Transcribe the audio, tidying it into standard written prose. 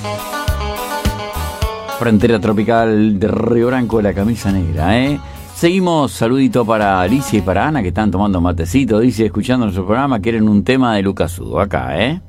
Frontera tropical de Río Branco, la camisa negra, ¿eh? Seguimos, saludito para Alicia y para Ana, que están tomando matecito, dice, escuchando nuestro programa, quieren un tema de Lucas Udo, acá, ¿eh?